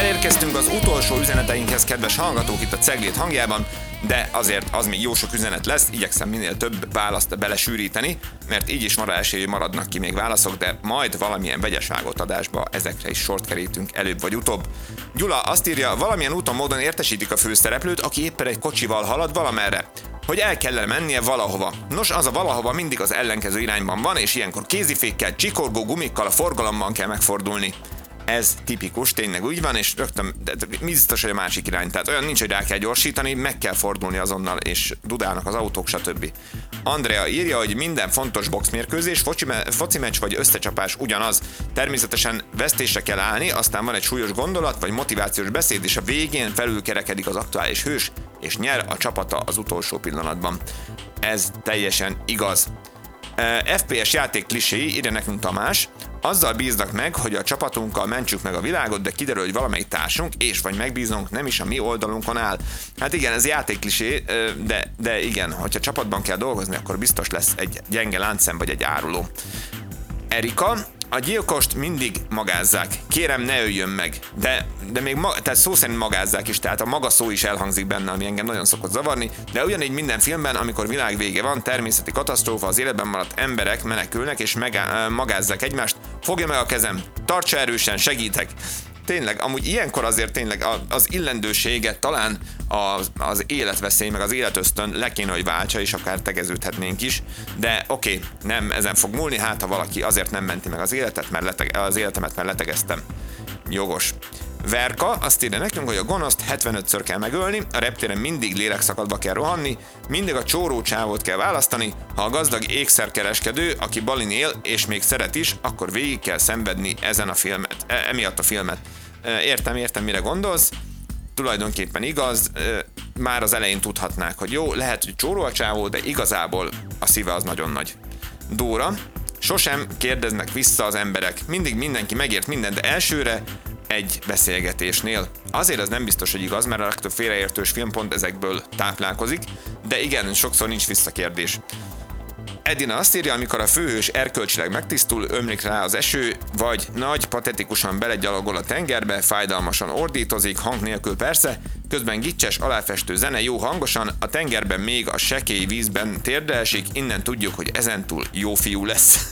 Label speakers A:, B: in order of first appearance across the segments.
A: Elérkeztünk az utolsó üzeneteinkhez, kedves hallgatók, itt a Cegléd hangjában, de azért az még jó sok üzenet lesz, igyekszem minél több választ belesűríteni, mert így is van rá esély, hogy maradnak ki még válaszok, de majd valamilyen vegyes vágott adásba ezekre is sort kerítünk előbb vagy utóbb. Gyula azt írja, valamilyen úton módon értesítik a főszereplőt, aki éppen egy kocsival halad valamerre, hogy el kellene mennie valahova. Nos, az a valahova mindig az ellenkező irányban van, és ilyenkor kézifékkel, csikorgó gumikkal a forgalomban kell megfordulni. Ez tipikus, tényleg úgy van, és rögtön biztos, hogy a másik irány. Tehát olyan nincs, hogy rá kell gyorsítani, meg kell fordulni azonnal, és dudálnak az autók, stb. Andrea írja, hogy minden fontos boxmérkőzés, foci meccs vagy összecsapás ugyanaz. Természetesen vesztésre kell állni, aztán van egy súlyos gondolat, vagy motivációs beszéd, és a végén felülkerekedik az aktuális hős, és nyer a csapata az utolsó pillanatban. Ez teljesen igaz. FPS játék klisé, írja nekünk Tamás, azzal bíznak meg, hogy a csapatunkkal mentsük meg a világot, de kiderül, hogy valamelyik társunk, és vagy megbízunk, nem is a mi oldalunkon áll. Hát igen, ez játék klisé, de igen, hogyha csapatban kell dolgozni, akkor biztos lesz egy gyenge láncszem vagy egy áruló. Erika, a gyilkost mindig magázzák. Kérem, ne öljön meg. De még tehát szó szerint magázzák is, tehát a maga szó is elhangzik benne, ami engem nagyon szokott zavarni, de ugyanígy minden filmben, amikor világvége van, természeti katasztrófa, az életben maradt emberek menekülnek és magázzák egymást. Fogja meg a kezem, tartsa erősen, segítek. Tényleg, amúgy ilyenkor azért tényleg az illendőséget talán az életveszély, meg az életösztön le kéne, hogy váltsa, és akár tegeződhetnénk is, de oké, nem ezen fog múlni, hát ha valaki azért nem menti meg az életemet, mert letegeztem. Jogos. Verka azt írja nekünk, hogy a gonoszt 75-ször kell megölni, a reptéren mindig lélekszakadva kell rohanni, mindig a csóró csávót kell választani, ha a gazdag ékszerkereskedő, aki balin él és még szeret is, akkor végig kell szenvedni emiatt a filmet. Értem, mire gondolsz. Tulajdonképpen igaz, már az elején tudhatnák, hogy jó, lehet, hogy csóró a csávó, de igazából a szíve az nagyon nagy. Dóra, sosem kérdeznek vissza az emberek, mindig mindenki megért mindent, de elsőre egy beszélgetésnél. Azért az nem biztos, hogy igaz, mert a legtöbb félreértős film pont ezekből táplálkozik, de igen, sokszor nincs visszakérdés. Edina azt írja, amikor a főhős erkölcsileg megtisztul, ömlik rá az eső, vagy nagy, patetikusan belegyalogol a tengerbe, fájdalmasan ordítozik, hang nélkül persze, közben gicses, aláfestő zene jó hangosan, a tengerben még a sekély vízben térdre esik, innen tudjuk, hogy ezentúl jó fiú lesz.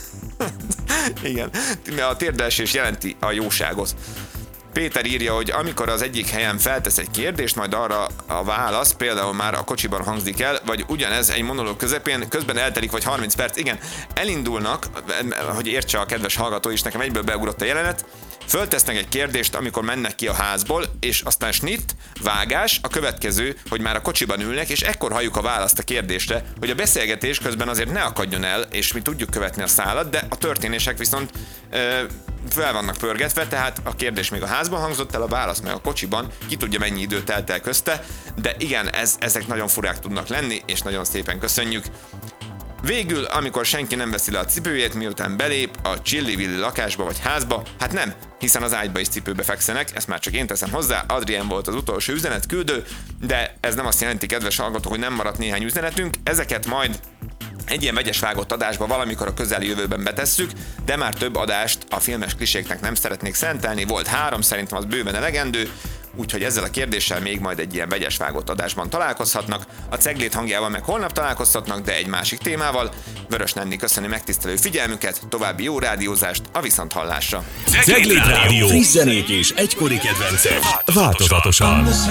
A: Igen, a térdeesés jelenti a jóságot. Péter írja, hogy amikor az egyik helyen feltesz egy kérdést, majd arra a válasz például már a kocsiban hangzik el, vagy ugyanez egy monológ közepén, közben eltelik vagy 30 perc, igen, elindulnak, hogy értse a kedves hallgató is, nekem egyből beugrott a jelenet, föltesznek egy kérdést, amikor mennek ki a házból, és aztán snitt, vágás, a következő, hogy már a kocsiban ülnek, és ekkor halljuk a választ a kérdésre, hogy a beszélgetés közben azért ne akadjon el, és mi tudjuk követni a szálat, de a történések viszont fel vannak pörgetve, tehát a kérdés még a házban hangzott el, a válasz meg a kocsiban, ki tudja mennyi idő telt el közte, de igen, ezek nagyon furák tudnak lenni, és nagyon szépen köszönjük. Végül, amikor senki nem veszi le a cipőjét, miután belép a csillivilli lakásba vagy házba, hát nem, hiszen az ágyba is cipőbe fekszenek, ezt már csak én teszem hozzá, Adrien volt az utolsó üzenetküldő, de ez nem azt jelenti, kedves hallgatók, hogy nem maradt néhány üzenetünk, ezeket majd egy ilyen vegyes vágott adásba valamikor a közeli jövőben betesszük, de már több adást a filmes kliséknek nem szeretnék szentelni, volt 3, szerintem az bőven elegendő, úgyhogy ezzel a kérdéssel még majd egy ilyen vegyes vágott adásban találkozhatnak, a Cegléd hangjával meg holnap találkozhatnak, de egy másik témával. Vörös Nenni köszöni megtisztelő figyelmüket, további jó rádiózást, a viszonthallásra.
B: Cegléd Rádió, friss zenék és egykori kedvencek változatosan.